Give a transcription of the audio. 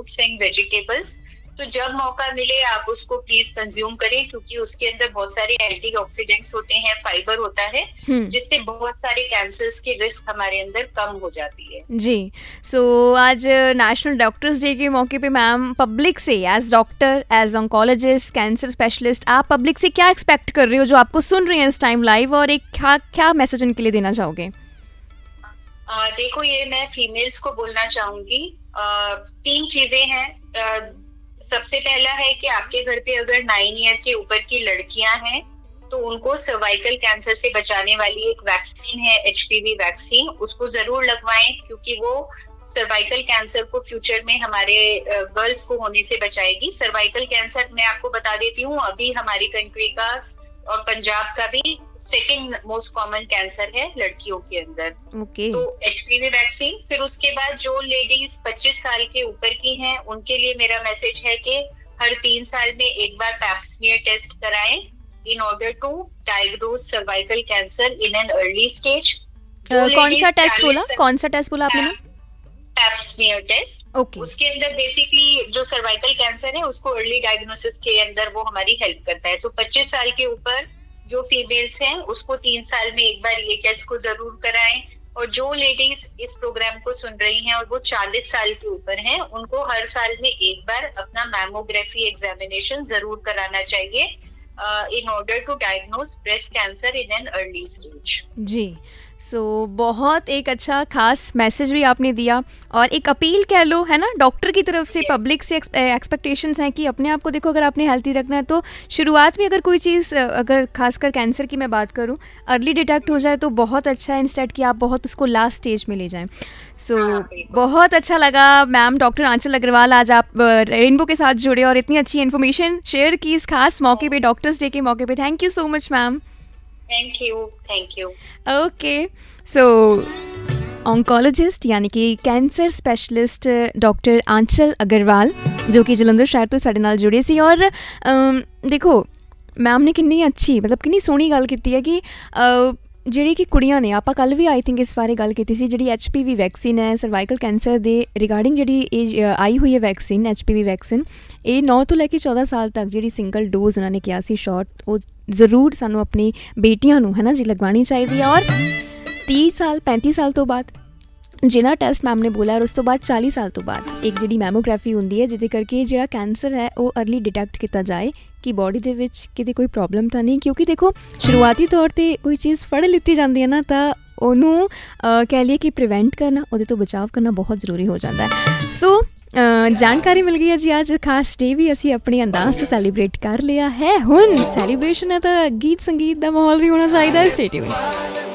Fruits and vegetables. तो जब मौका मिले आप उसको प्लीज कंज्यूम करें, क्योंकि उसके अंदर बहुत सारे एंटीऑक्सीडेंट्स होते हैं, फाइबर होता है, जिससे बहुत सारे कैंसर्स की रिस्क हमारे अंदर कम हो जाती है। जी। सो आज नेशनल डॉक्टर्स डे के मौके पे मैम पब्लिक से as doctor, as oncologist, cancer specialist, आप पब्लिक से क्या एक्सपेक्ट कर रहे हो जो आपको सुन रही हैं इस टाइम लाइव, और एक क्या मैसेज उनके लिए देना चाहोगे? देखो, ये मैं फीमेल्स को बोलना चाहूंगी। 3 चीजें हैं। सबसे पहला है कि आपके घर पे अगर 9 ईयर के ऊपर की लड़कियां हैं तो उनको सर्वाइकल कैंसर से बचाने वाली एक वैक्सीन है, HPV वैक्सीन, उसको जरूर लगवाएं, क्योंकि वो सर्वाइकल कैंसर को फ्यूचर में हमारे गर्ल्स को होने से बचाएगी। सर्वाइकल कैंसर मैं आपको बता देती हूँ, अभी हमारी कंट्री का और पंजाब का भी सेकंड मोस्ट कॉमन कैंसर है लड़कियों के अंदर। तो HPV वैक्सीन। फिर उसके बाद जो लेडीज 25 साल के ऊपर की हैं, उनके लिए मेरा मैसेज है कि हर 3 साल में एक बार पैप स्मीयर टेस्ट कराएं in order to diagnose cervical cancer in an early stage। कौन सा टेस्ट बोला आपने? Pipe smear test. उसके अंदर बेसिकली जो सर्वाइकल कैंसर है उसको अर्ली डायग्नोसिस के अंदर वो हमारी हेल्प करता है। तो 25 साल के ऊपर जो फीमेल्स हैं उसको 3 साल में एक बार ये टेस्ट को जरूर कराएं। और जो लेडीज इस प्रोग्राम को सुन रही हैं और वो 40 साल के ऊपर हैं, उनको हर साल में एक बार अपना मैमोग्राफी एग्जामिनेशन जरूर कराना चाहिए in order to diagnose breast cancer in an early stage। जी। बहुत एक अच्छा खास मैसेज भी आपने दिया, और एक अपील कह लो, है ना, डॉक्टर की तरफ से पब्लिक से एक्सपेक्टेशंस हैं कि अपने आप को देखो, अगर आपने हेल्थी रखना है तो शुरुआत में अगर कोई चीज़, अगर खासकर कैंसर की मैं बात करूं, अर्ली डिटेक्ट हो जाए तो बहुत अच्छा है, इंस्टेड कि आप बहुत उसको लास्ट स्टेज में ले जाएं। बहुत अच्छा लगा मैम, डॉक्टर आंचल अग्रवाल, आज आप रेनबो के साथ जुड़े और इतनी अच्छी इन्फॉर्मेशन शेयर की इस खास मौके पे, डॉक्टर्स डे के मौके पे। Thank you so much ma'am. Thank you. Okay. Oncologist यानी कि कैंसर स्पैशलिस्ट डॉक्टर आंचल अग्रवाल जो कि जलंधर शहर तो साडे नाल जुड़े सी। और देखो मैम ने कितनी अच्छी, मतलब कितनी सोहनी गल कीती है कि ਜਿਹੜੀ ਕਿ ਕੁੜੀਆਂ ਨੇ, ਆਪਾਂ ਕੱਲ੍ਹ ਵੀ ਆਈ ਥਿੰਕ ਇਸ ਬਾਰੇ ਗੱਲ ਕੀਤੀ ਸੀ, ਜਿਹੜੀ HPV ਵੈਕਸੀਨ ਹੈ ਸਰਵਾਈਕਲ ਕੈਂਸਰ ਦੇ ਰਿਗਾਰਡਿੰਗ, ਜਿਹੜੀ ਇਹ ਆਈ ਹੋਈ ਹੈ ਵੈਕਸੀਨ HPV ਵੈਕਸੀਨ, ਇਹ 9 ਤੋਂ ਲੈ ਕੇ 14 ਸਾਲ ਤੱਕ ਜਿਹੜੀ ਸਿੰਗਲ ਡੋਜ਼ ਉਹਨਾਂ ਨੇ ਕਿਹਾ ਸੀ ਸ਼ਾਟ, ਉਹ ਜ਼ਰੂਰ ਸਾਨੂੰ ਆਪਣੀ ਬੇਟੀਆਂ ਨੂੰ, ਹੈ ਨਾ ਜੀ, ਲਗਵਾਉਣੀ ਚਾਹੀਦੀ ਹੈ। ਔਰ 30 ਸਾਲ 35 ਸਾਲ ਤੋਂ ਬਾਅਦ ਜਿਨ੍ਹਾਂ ਟੈਸਟ ਮੈਮ ਨੇ ਬੋਲਿਆ, ਔਰ ਉਸ ਤੋਂ ਬਾਅਦ 40 ਸਾਲ ਤੋਂ ਬਾਅਦ ਇੱਕ ਜਿਹੜੀ ਮੈਮੋਗ੍ਰਾਫੀ ਹੁੰਦੀ ਹੈ, ਜਿਹਦੇ ਕਰਕੇ ਜਿਹੜਾ ਕੈਂਸਰ ਹੈ ਉਹ अर्ਲੀ डिटेक्ट ਕੀਤਾ ਜਾਏ ਕਿ ਬੋਡੀ ਦੇ ਵਿੱਚ ਕਿਤੇ ਕੋਈ ਪ੍ਰੋਬਲਮ ਤਾਂ ਨਹੀਂ। ਕਿਉਂਕਿ ਦੇਖੋ ਸ਼ੁਰੂਆਤੀ ਤੌਰ 'ਤੇ ਕੋਈ ਚੀਜ਼ ਫੜ ਲਿੱਤੀ ਜਾਂਦੀ ਹੈ ਨਾ, ਤਾਂ ਉਹਨੂੰ ਕਹਿ ਲਈਏ ਕਿ ਪ੍ਰੀਵੈਂਟ ਕਰਨਾ, ਉਹਦੇ ਤੋਂ ਬਚਾਅ ਕਰਨਾ ਬਹੁਤ ਜ਼ਰੂਰੀ ਹੋ ਜਾਂਦਾ ਹੈ। ਸੋ ਜਾਣਕਾਰੀ ਮਿਲ ਗਈ ਹੈ ਜੀ। ਅੱਜ ਖਾਸ ਡੇ ਵੀ ਅਸੀਂ ਆਪਣੇ ਅੰਦਾਜ਼ 'ਚ ਸੈਲੀਬ੍ਰੇਟ ਕਰ ਲਿਆ ਹੈ। ਹੁਣ ਸੈਲੀਬ੍ਰੇਸ਼ਨ ਹੈ ਤਾਂ ਗੀਤ ਸੰਗੀਤ ਦਾ ਮਾਹੌਲ ਵੀ ਹੋਣਾ ਚਾਹੀਦਾ ਹੈ। Stay tuned.